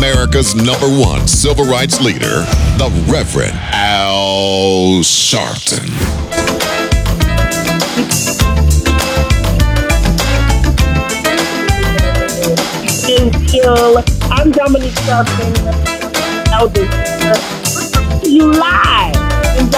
America's #1 civil rights leader, the Reverend Al Sharpton. Thank you. I'm Dominique Sharpton, Elder. You live in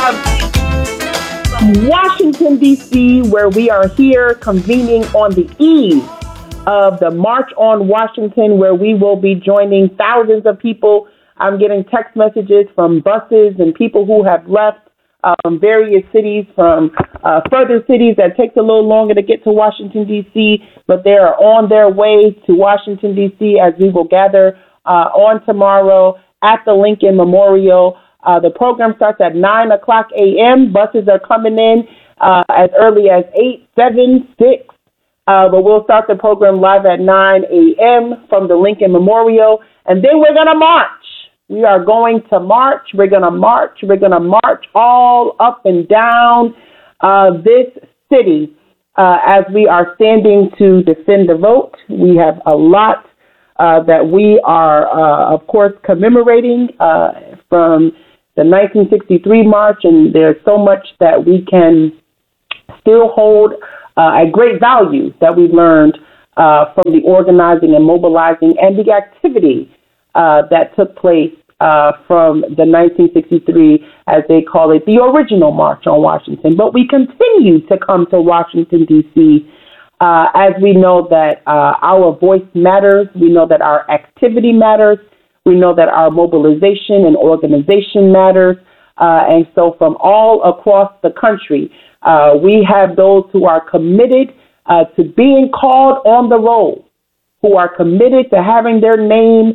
from Washington, D.C., where we are here convening on the eve of the March on Washington, where we will be joining thousands of people. I'm getting text messages from buses and people who have left various cities, from further cities that takes a little longer to get to Washington, D.C., but they are on their way to Washington, D.C., as we will gather on tomorrow at the Lincoln Memorial. The program starts at 9 o'clock a.m. Buses are coming in as early as 8, 7, 6. But we'll start the program live at 9 a.m. from the Lincoln Memorial. And then we're going to march. We are going to march. We're going to march. We're going to march all up and down this city as we are standing to defend the vote. We have a lot that we are, of course, commemorating from the 1963 march. And there's so much that we can still hold a great value that we've learned from the organizing and mobilizing and the activity that took place from the 1963, as they call it, the original March on Washington. But we continue to come to Washington, D.C., as we know that our voice matters. We know that our activity matters. We know that our mobilization and organization matters. And so from all across the country, we have those who are committed to being called on the roll, who are committed to having their name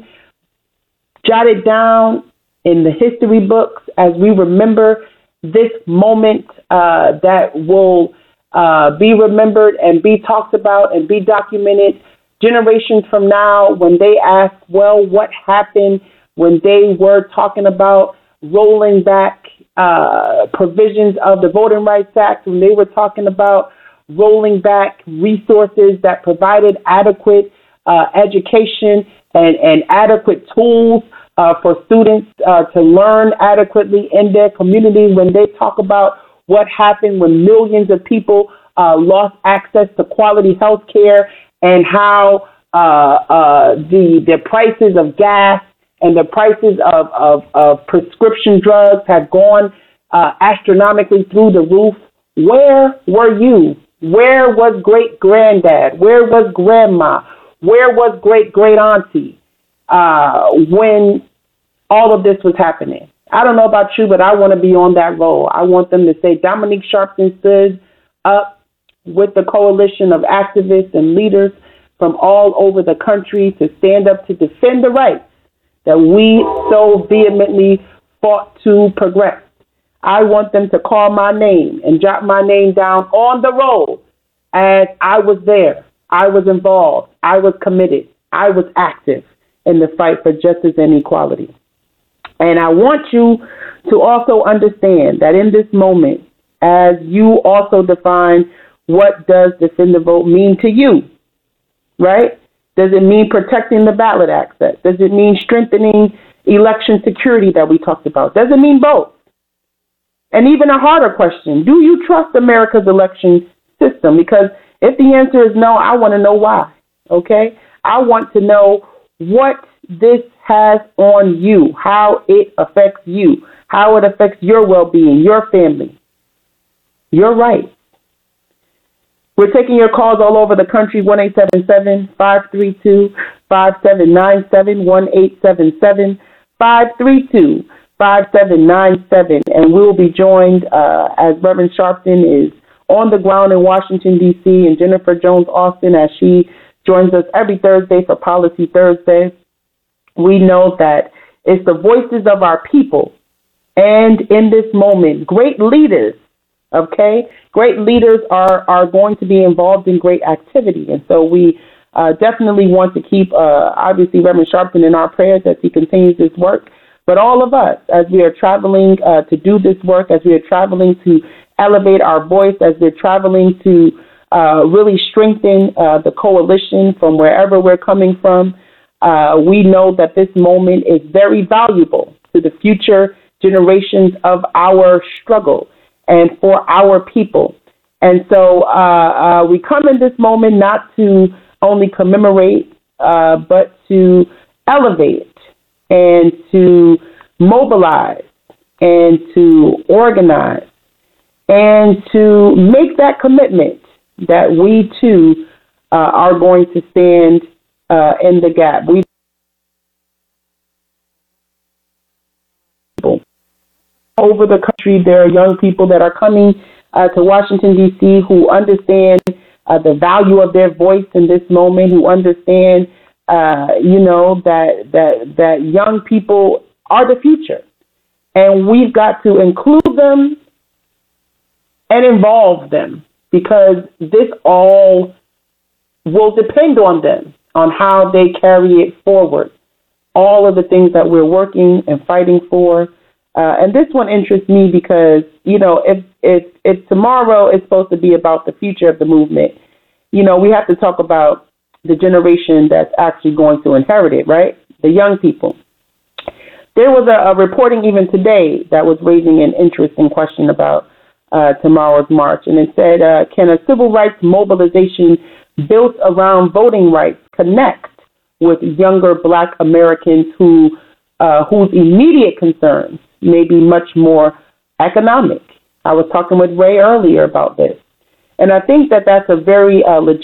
jotted down in the history books as we remember this moment that will be remembered and be talked about and be documented generations from now, when they ask, well, what happened when they were talking about rolling back provisions of the Voting Rights Act, when they were talking about rolling back resources that provided adequate education and adequate tools for students to learn adequately in their community, when they talk about what happened when millions of people lost access to quality health care, and how the prices of gas and the prices of prescription drugs have gone astronomically through the roof. Where were you? Where was great-granddad? Where was grandma? Where was great-great-auntie when all of this was happening? I don't know about you, but I want to be on that roll. I want them to say Dominique Sharpton stood up with the coalition of activists and leaders from all over the country to stand up to defend the rights that we so vehemently fought to progress. I want them to call my name and jot my name down on the roll as I was there. I was involved. I was committed. I was active in the fight for justice and equality. And I want you to also understand that in this moment, as you also define what does defend the vote mean to you, right? Does it mean protecting the ballot access? Does it mean strengthening election security that we talked about? Does it mean both? And even a harder question, do you trust America's election system? Because if the answer is no, I want to know why, okay? I want to know what this has on you, how it affects you, how it affects your well-being, your family, your rights. We're taking your calls all over the country, 1-877-532-5797, 1-877-532-5797, and we'll be joined as Reverend Sharpton is on the ground in Washington, D.C., and Jennifer Jones-Austin as she joins us every Thursday for Policy Thursday. We know that it's the voices of our people, and in this moment, great leaders, okay? Great leaders are going to be involved in great activity. And so we definitely want to keep, obviously, Reverend Sharpton in our prayers as he continues his work. But all of us, as we are traveling to do this work, as we are traveling to elevate our voice, as we're traveling to really strengthen the coalition from wherever we're coming from, We know that this moment is very valuable to the future generations of our struggle and for our people. And so we come in this moment not to only commemorate, but to elevate and to mobilize and to organize and to make that commitment that we too are going to stand in the gap. We over the country, there are young people that are coming to Washington, D.C. who understand the value of their voice in this moment, who understand, that young people are the future. And we've got to include them and involve them because this all will depend on them, on how they carry it forward. All of the things that we're working and fighting for. And this one interests me because, if tomorrow is supposed to be about the future of the movement, we have to talk about the generation that's actually going to inherit it, right? The young people. There was a reporting even today that was raising an interesting question about tomorrow's march. And it said, can a civil rights mobilization built around voting rights connect with younger Black Americans whose immediate concerns may be much more economic? I was talking with Ray earlier about this. And I think that that's a very legitimate